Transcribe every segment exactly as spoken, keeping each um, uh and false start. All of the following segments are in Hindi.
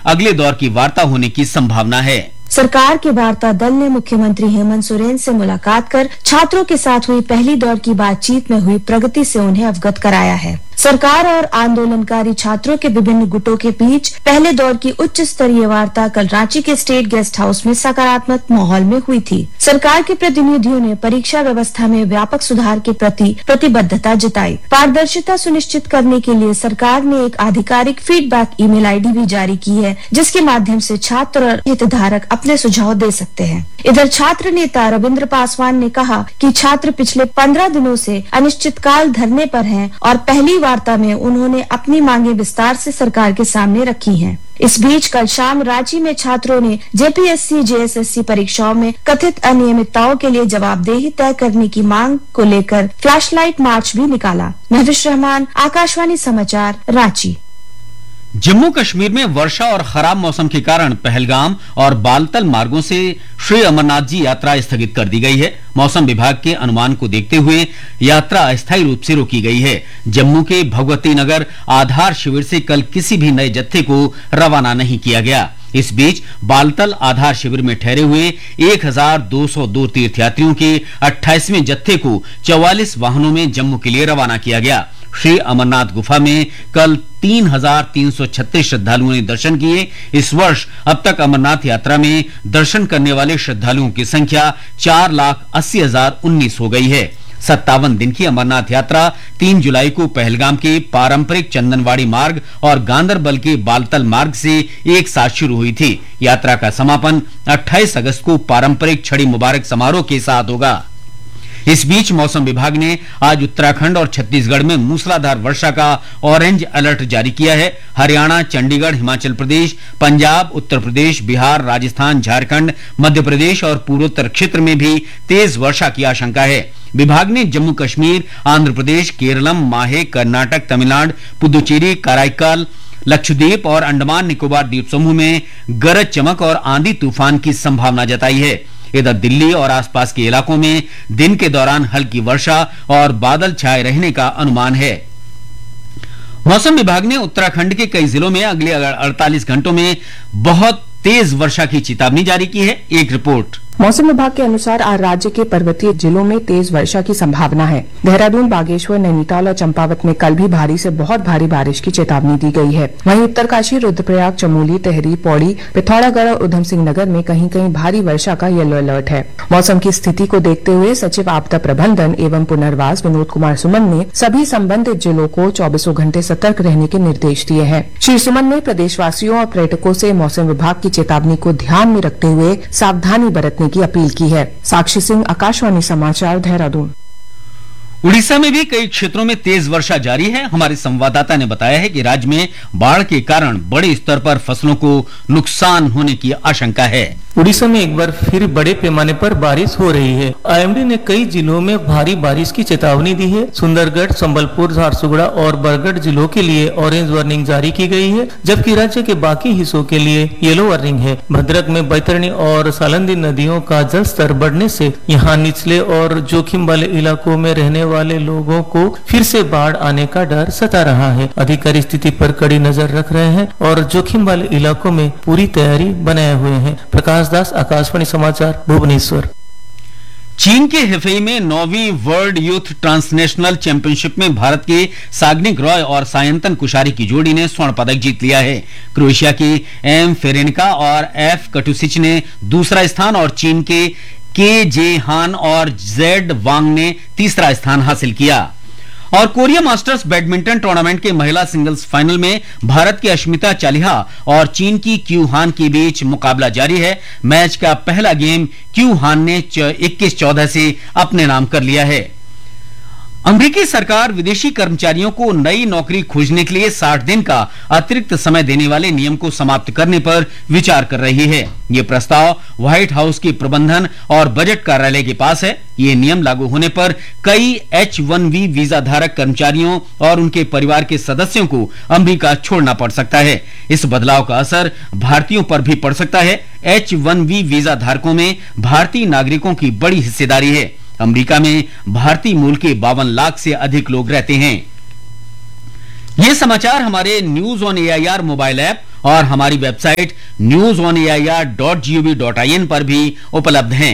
अगले दौर की वार्ता होने की संभावना है। सरकार के वार्ता दल ने मुख्यमंत्री हेमंत सोरेन से मुलाकात कर छात्रों के साथ हुई पहली दौर की बातचीत में हुई प्रगति से उन्हें अवगत कराया है। सरकार और आंदोलनकारी छात्रों के विभिन्न गुटों के बीच पहले दौर की उच्च स्तरीय वार्ता कल रांची के स्टेट गेस्ट हाउस में सकारात्मक माहौल में हुई थी। सरकार के प्रतिनिधियों ने परीक्षा व्यवस्था में व्यापक सुधार के प्रति प्रतिबद्धता जताई। पारदर्शिता सुनिश्चित करने के लिए सरकार ने एक आधिकारिक फीडबैक ईमेल आईडी भी जारी की है, जिसके माध्यम से छात्र और हितधारक अपने सुझाव दे सकते हैं। इधर छात्र नेता रविंद्र पासवान ने कहा कि छात्र पिछले पंद्रह दिनों से अनिश्चितकाल धरने पर हैं और पहली वार्ता में उन्होंने अपनी मांगे विस्तार से सरकार के सामने रखी हैं। इस बीच कल शाम रांची में छात्रों ने जेपीएससी जेएसएससी परीक्षाओं में कथित अनियमितताओं के लिए जवाबदेही तय करने की मांग को लेकर फ्लैशलाइट मार्च भी निकाला। महविश रहमान, आकाशवाणी समाचार, रांची। जम्मू कश्मीर में वर्षा और खराब मौसम के कारण पहलगाम और बालतल मार्गों से श्री अमरनाथ जी यात्रा स्थगित कर दी गई है। मौसम विभाग के अनुमान को देखते हुए यात्रा अस्थायी रूप से रोकी गई है। जम्मू के भगवती नगर आधार शिविर से कल किसी भी नए जत्थे को रवाना नहीं किया गया। इस बीच बालतल आधार शिविर में ठहरे हुए एक हजार दो सौ दो तीर्थयात्रियों के अट्ठाईसवें जत्थे को चौवालीस वाहनों में जम्मू के लिए रवाना किया गया। श्री अमरनाथ गुफा में कल तीन हजार तीन सौ छत्तीस श्रद्धालुओं ने दर्शन किए। इस वर्ष अब तक अमरनाथ यात्रा में दर्शन करने वाले श्रद्धालुओं की संख्या चार लाख अस्सी हजार उन्नीस हो गई है। सत्तावन दिन की अमरनाथ यात्रा तीन जुलाई को पहलगाम के पारंपरिक चंदनवाड़ी मार्ग और गांदरबल के बालतल मार्ग से एक साथ शुरू हुई थी। यात्रा का समापन अट्ठाईस अगस्त को पारंपरिक छड़ी मुबारक समारोह के साथ होगा। इस बीच मौसम विभाग ने आज उत्तराखंड और छत्तीसगढ़ में मूसलाधार वर्षा का ऑरेंज अलर्ट जारी किया है। हरियाणा, चंडीगढ़, हिमाचल प्रदेश, पंजाब, उत्तर प्रदेश, बिहार, राजस्थान, झारखंड, मध्य प्रदेश और पूर्वोत्तर क्षेत्र में भी तेज वर्षा की आशंका है। विभाग ने जम्मू कश्मीर, आंध्र प्रदेश, केरलम, माहे, कर्नाटक, तमिलनाडु, पुदुचेरी, कराईकाल, लक्षद्वीप और अंडमान निकोबार द्वीप समूह में गरज चमक और आंधी तूफान की संभावना जताई है। इधर दिल्ली और आसपास के इलाकों में दिन के दौरान हल्की वर्षा और बादल छाए रहने का अनुमान है। मौसम विभाग ने उत्तराखंड के कई जिलों में अगले अड़तालीस घंटों में बहुत तेज वर्षा की चेतावनी जारी की है। एक रिपोर्ट। मौसम विभाग के अनुसार आज राज्य के पर्वतीय जिलों में तेज वर्षा की संभावना है। देहरादून, बागेश्वर, नैनीताल और चंपावत में कल भी भारी से बहुत भारी बारिश की चेतावनी दी गई है। वहीं उत्तरकाशी, रुद्रप्रयाग, चमोली, टेहरी, पौड़ी, पिथौरागढ़ और उधम सिंह नगर में कहीं कहीं भारी वर्षा का येलो अलर्ट है। मौसम की स्थिति को देखते हुए सचिव आपदा प्रबंधन एवं पुनर्वास विनोद कुमार सुमन ने सभी संबंधित जिलों को चौबीसों घंटे सतर्क रहने के निर्देश दिए हैं। श्री सुमन ने प्रदेशवासियों और पर्यटकों से मौसम विभाग की चेतावनी को ध्यान में रखते हुए सावधानी बरतने की अपील की है। साक्षी सिंह, आकाशवाणी समाचार, देहरादून। उड़ीसा में भी कई क्षेत्रों में तेज वर्षा जारी है। हमारे संवाददाता ने बताया है कि राज्य में बाढ़ के कारण बड़े स्तर पर फसलों को नुकसान होने की आशंका है। उड़ीसा में एक बार फिर बड़े पैमाने पर बारिश हो रही है। आईएमडी ने कई जिलों में भारी बारिश की चेतावनी दी है। सुंदरगढ़, संबलपुर, झारसुगुड़ा और बरगढ़ जिलों के लिए ऑरेंज वार्निंग जारी की गई है, जबकि राज्य के बाकी हिस्सों के लिए येलो वार्निंग है। भद्रक में बैतरणी और सालंदी नदियों का जल स्तर बढ़ने से यहाँ निचले और जोखिम वाले इलाकों में रहने वाले लोगों को फिर से बाढ़ आने का डर सता रहा है। अधिकारी स्थिति पर कड़ी नजर रख रहे हैं और जोखिम वाले इलाकों में पूरी तैयारी बनाए हुए हैं। प्रकाश दास, आकाशवाणी समाचार, भुवनेश्वर। चीन के हेफेई में नौवीं वर्ल्ड यूथ ट्रांसनेशनल चैंपियनशिप में भारत के साग्निक रॉय और सायंतन कुशारी की जोड़ी ने स्वर्ण पदक जीत लिया है। क्रोएशिया की एम फेरेनिका और एफ कटुसिच ने दूसरा स्थान और चीन के के जे हान और जेड वांग ने तीसरा स्थान हासिल किया। और कोरिया मास्टर्स बैडमिंटन टूर्नामेंट के महिला सिंगल्स फाइनल में भारत की अश्मिता चालिहा और चीन की क्यू हान के बीच मुकाबला जारी है। मैच का पहला गेम क्यू हान ने इक्कीस चौदह से अपने नाम कर लिया है। अमेरिकी सरकार विदेशी कर्मचारियों को नई नौकरी खोजने के लिए साठ दिन का अतिरिक्त समय देने वाले नियम को समाप्त करने पर विचार कर रही है। ये प्रस्ताव व्हाइट हाउस के प्रबंधन और बजट कार्यालय के पास है। ये नियम लागू होने पर कई एच वन बी वीजा धारक कर्मचारियों और उनके परिवार के सदस्यों को अमेरिका छोड़ना पड़ सकता है। इस बदलाव का असर भारतीयों पर भी पड़ सकता है। एच वन बी वीजा धारकों में भारतीय नागरिकों की बड़ी हिस्सेदारी है। अमेरिका में भारतीय मूल के बावन लाख से अधिक लोग रहते हैं। ये समाचार हमारे news on AIR mobile app और हमारी website news on A I R dot G O V dot I N पर भी उपलब्ध हैं।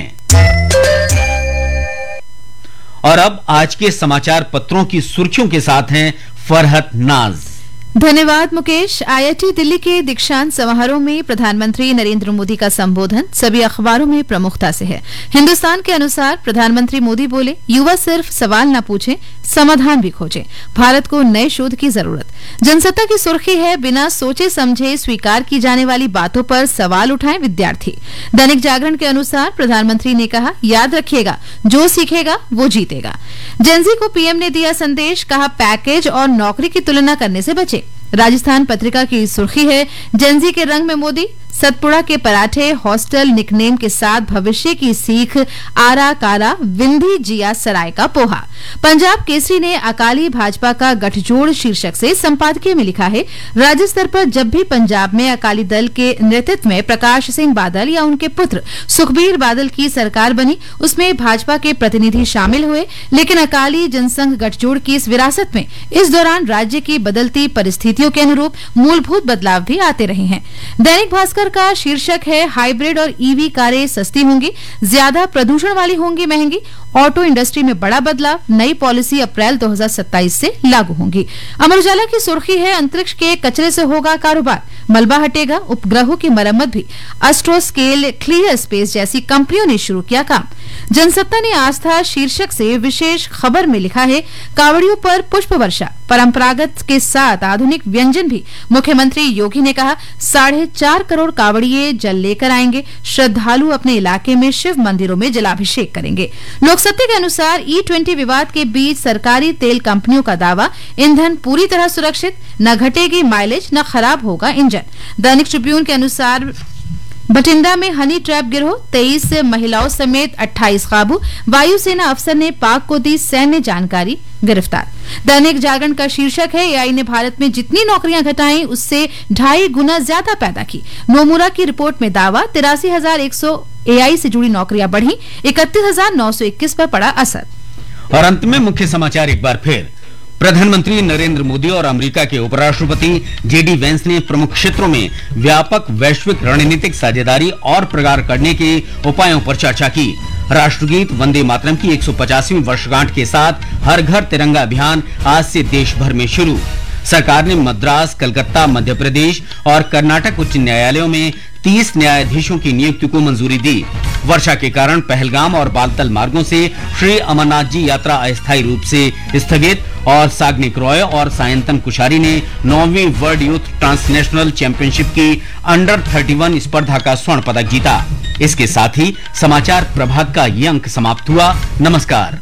और अब आज के समाचार पत्रों की सुर्खियों के साथ हैं फरहत नाज। धन्यवाद मुकेश। आई आई टी दिल्ली के दीक्षांत समारोह में प्रधानमंत्री नरेंद्र मोदी का संबोधन सभी अखबारों में प्रमुखता से है। हिंदुस्तान के अनुसार प्रधानमंत्री मोदी बोले, युवा सिर्फ सवाल न पूछें, समाधान भी खोजें। भारत को नए शोध की जरूरत। जनसत्ता की सुर्खी है, बिना सोचे समझे स्वीकार की जाने वाली बातों पर सवाल उठाएं विद्यार्थी। दैनिक जागरण के अनुसार प्रधानमंत्री ने कहा, याद रखिएगा, जो सीखेगा वो जीतेगा। जेनजी को पीएम ने दिया संदेश, कहा पैकेज और नौकरी की तुलना करने से बचे। राजस्थान पत्रिका की सुर्खी है, जेनजी के रंग में मोदी, सतपुड़ा के पराठे, हॉस्टल निकनेम के साथ भविष्य की सीख, आरा कारा, विंधी जिया सराय का पोहा। पंजाब केसरी ने अकाली भाजपा का गठजोड़ शीर्षक से संपादकीय में लिखा है, राज्य स्तर पर जब भी पंजाब में अकाली दल के नेतृत्व में प्रकाश सिंह बादल या उनके पुत्र सुखबीर बादल की सरकार बनी, उसमें भाजपा के प्रतिनिधि शामिल हुए, लेकिन अकाली जनसंघ गठजोड़ की इस विरासत में इस दौरान राज्य की बदलती परिस्थितियों के अनुरूप मूलभूत बदलाव भी आते रहे हैं। दैनिक भास्कर का शीर्षक है, हाइब्रिड और ईवी कारें सस्ती होंगी, ज्यादा प्रदूषण वाली होंगी महंगी। ऑटो इंडस्ट्री में बड़ा बदलाव, नई पॉलिसी अप्रैल दो हज़ार सत्ताईस से लागू होंगी। अमर उजाला की सुर्खी है, अंतरिक्ष के कचरे से होगा कारोबार, मलबा हटेगा, उपग्रहों की मरम्मत भी। एस्ट्रोस्केल, क्लियर स्पेस जैसी कंपनियों ने शुरू किया काम। जनसत्ता ने आस्था शीर्षक से विशेष खबर में लिखा है, कावड़ियों पर पुष्प वर्षा, परंपरागत के साथ आधुनिक व्यंजन भी। मुख्यमंत्री योगी ने कहा, साढ़े चार करोड़ कावड़िए जल लेकर आएंगे, श्रद्धालु अपने इलाके में शिव मंदिरों में जलाभिषेक करेंगे। लोकसत्ता के अनुसार ई ट्वेंटी विवाद के बीच सरकारी तेल कंपनियों का दावा, ईंधन पूरी तरह सुरक्षित, न घटेगी माइलेज न खराब होगा इंजन। दैनिक ट्रिब्यून के अनुसार बठिंडा में हनी ट्रैप गिरोह, तेईस महिलाओं समेत अट्ठाईस काबू, वायुसेना अफसर ने पाक को दी सैन्य जानकारी, गिरफ्तार। दैनिक जागरण का शीर्षक है, एआई ने भारत में जितनी नौकरियां घटाई उससे ढाई गुना ज्यादा पैदा की। नोमुरा की रिपोर्ट में दावा, तिरासी हजार एक सौ एआई से जुड़ी नौकरियां बढ़ी, इकतीस हजार नौ सौ इक्कीस पर पड़ा असर। और अंत में मुख्य समाचार एक बार फिर। प्रधानमंत्री नरेंद्र मोदी और अमेरिका के उपराष्ट्रपति जेडी वेंस ने प्रमुख क्षेत्रों में व्यापक वैश्विक रणनीतिक साझेदारी और प्रगाढ़ करने के उपायों पर चर्चा की। राष्ट्रगीत वंदे मातरम की एक सौ पचासवीं वर्षगांठ के साथ हर घर तिरंगा अभियान आज से देश भर में शुरू। सरकार ने मद्रास, कलकत्ता, मध्य प्रदेश और कर्नाटक उच्च न्यायालयों में तीस न्यायाधीशों की नियुक्ति को मंजूरी दी। वर्षा के कारण पहलगाम और बालतल मार्गों से श्री अमरनाथ जी यात्रा अस्थायी रूप से स्थगित। और साग्निक रॉय और सायंतन कुशारी ने नौवीं वर्ल्ड यूथ ट्रांसनेशनल चैंपियनशिप की अंडर इकतीस स्पर्धा का स्वर्ण पदक जीता। इसके साथ ही समाचार प्रभात का ये अंक समाप्त हुआ। नमस्कार।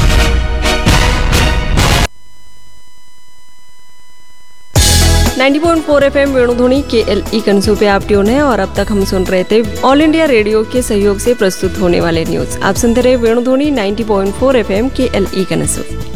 नब्बे पॉइंट चार एफ एम वेणुध्वनि के एल ई कंसू पे आप ट्यून है और अब तक हम सुन रहे थे ऑल इंडिया रेडियो के सहयोग से प्रस्तुत होने वाले न्यूज। आप सुनते रहे वेणुध्वनि नब्बे पॉइंट चार एफ एम के एल ई कंसू।